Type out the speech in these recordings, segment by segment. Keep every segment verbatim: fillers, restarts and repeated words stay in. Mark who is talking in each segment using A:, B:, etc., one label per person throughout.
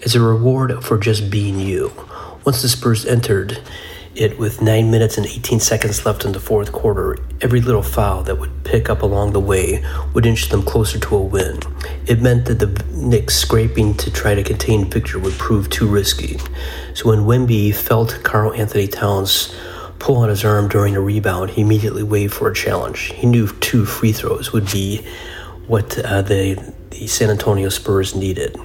A: as a reward for just being you. Once the Spurs entered it with nine minutes and eighteen seconds left in the fourth quarter, every little foul that would pick up along the way would inch them closer to a win. It meant that the Knicks scraping to try to contain Victor would prove too risky. So when Wemby felt Karl Anthony Towns pull on his arm during a rebound, he immediately waved for a challenge. He knew two free throws would be what uh, the, the San Antonio Spurs needed.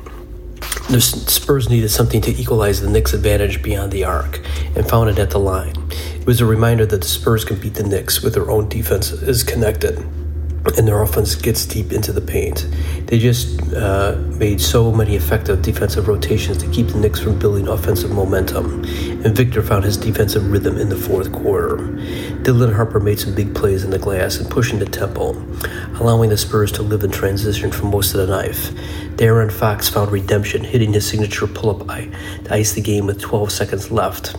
A: The Spurs needed something to equalize the Knicks' advantage beyond the arc, and found it at the line. It was a reminder that the Spurs can beat the Knicks with their own defense is connected, and their offense gets deep into the paint. They just uh, made so many effective defensive rotations to keep the Knicks from building offensive momentum, and Victor found his defensive rhythm in the fourth quarter. Dylan Harper made some big plays in the glass and pushing the tempo, allowing the Spurs to live in transition for most of the knife. De'Aaron Fox found redemption, hitting his signature pull-up to ice the game with twelve seconds left.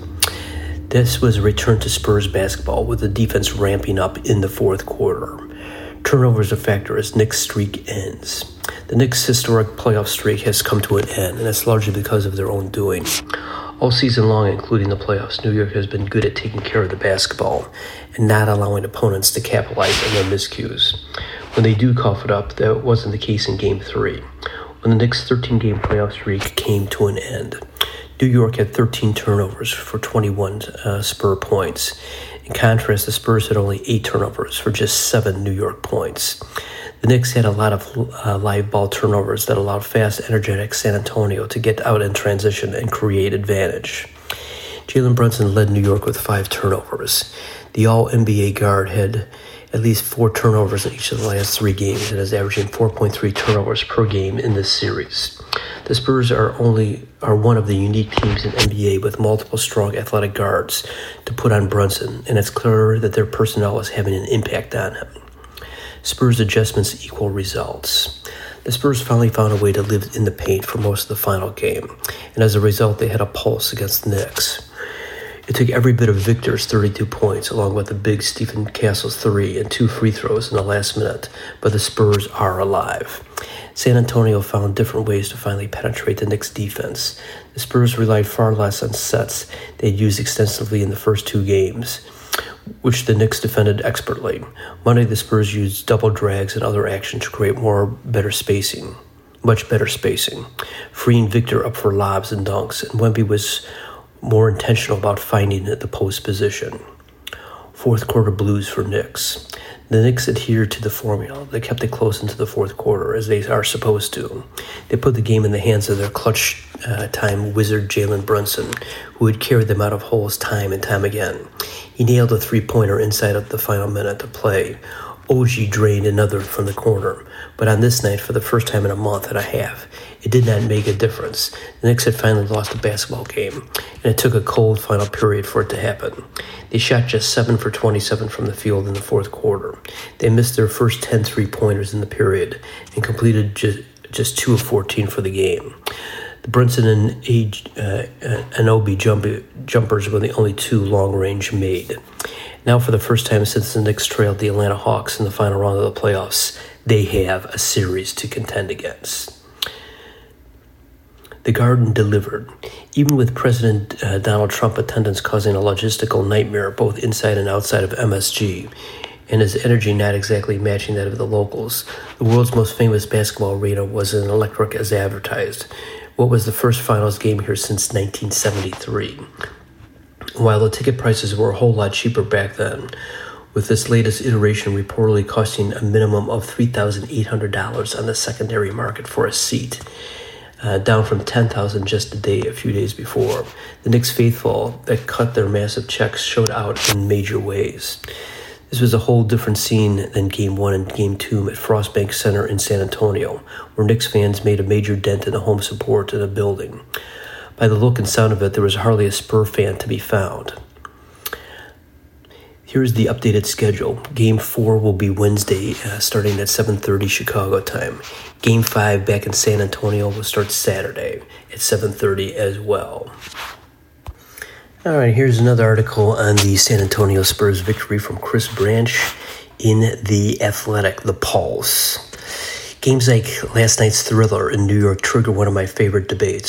A: This was a return to Spurs basketball, with the defense ramping up in the fourth quarter. Turnovers a factor as Knicks' streak ends. The Knicks' historic playoff streak has come to an end, and it's largely because of their own doing. All season long, including the playoffs, New York has been good at taking care of the basketball and not allowing opponents to capitalize on their miscues. When they do cough it up, that wasn't the case in Game three, when the Knicks' thirteen-game playoff streak came to an end. New York had thirteen turnovers for twenty-one uh, Spur points. In contrast, the Spurs had only eight turnovers for just seven New York points. The Knicks had a lot of uh, live ball turnovers that allowed fast, energetic San Antonio to get out in transition and create advantage. Jalen Brunson led New York with five turnovers. The all-N B A guard had at least four turnovers in each of the last three games and is averaging four point three turnovers per game in this series. The Spurs are only are one of the unique teams in N B A with multiple strong athletic guards to put on Brunson, and it's clear that their personnel is having an impact on him. Spurs adjustments equal results. The Spurs finally found a way to live in the paint for most of the final game, and as a result, they had a pulse against the Knicks. It took every bit of Victor's thirty-two points, along with the big Stephen Castle's three and two free throws in the last minute, but the Spurs are alive. San Antonio found different ways to finally penetrate the Knicks' defense. The Spurs relied far less on sets they had used extensively in the first two games, which the Knicks defended expertly. Monday, the Spurs used double drags and other action to create more better spacing, much better spacing, freeing Victor up for lobs and dunks, and Wemby was more intentional about finding the post position. Fourth quarter blues for Knicks. The Knicks adhered to the formula. They kept it close into the fourth quarter, as they are supposed to. They put the game in the hands of their clutch uh, time wizard Jalen Brunson, who had carried them out of holes time and time again. He nailed a three-pointer inside of the final minute of play. O G drained another from the corner, but on this night, for the first time in a month and a half, it did not make a difference. The Knicks had finally lost a basketball game, and it took a cold final period for it to happen. They shot just seven for twenty-seven from the field in the fourth quarter. They missed their first ten three-pointers in the period and completed just, just two of fourteen for the game. The Brunson and uh, Anunoby jump, jumpers were the only two long-range made. Now, for the first time since the Knicks trailed the Atlanta Hawks in the final round of the playoffs, they have a series to contend against. The Garden delivered, even with President uh, Donald Trump attendance causing a logistical nightmare both inside and outside of M S G, and his energy not exactly matching that of the locals. The world's most famous basketball arena was as electric as advertised. What was the first finals game here since nineteen seventy-three? While the ticket prices were a whole lot cheaper back then, with this latest iteration reportedly costing a minimum of three thousand eight hundred dollars on the secondary market for a seat, uh, down from ten thousand dollars just a day a few days before. The Knicks faithful that cut their massive checks showed out in major ways. This was a whole different scene than Game one and Game two at Frostbank Center in San Antonio, where Knicks fans made a major dent in the home support of the building. By the look and sound of it, there was hardly a Spur fan to be found. Here's the updated schedule. Game four will be Wednesday, uh, starting at seven thirty Chicago time. Game five back in San Antonio will start Saturday at seven thirty as well. All right, here's another article on the San Antonio Spurs victory from Chris Branch in The Athletic, The Pulse. Games like last night's thriller in New York trigger one of my favorite debates.